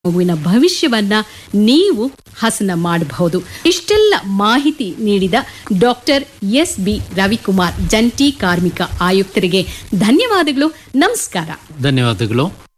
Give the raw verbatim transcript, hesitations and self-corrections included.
ಮಗುವಿನ ಭವಿಷ್ಯವನ್ನ ನೀವು ಹಸನ ಮಾಡಬಹುದು. ಇಷ್ಟೆಲ್ಲ ಮಾಹಿತಿ ನೀಡಿದ ಡಾಕ್ಟರ್ ಎಸ್ ಬಿ ರವಿಕುಮಾರ್, ಜಂಟಿ ಕಾರ್ಮಿಕ ಆಯುಕ್ತರಿಗೆ ಧನ್ಯವಾದಗಳು. ನಮಸ್ಕಾರ. ಧನ್ಯವಾದಗಳು.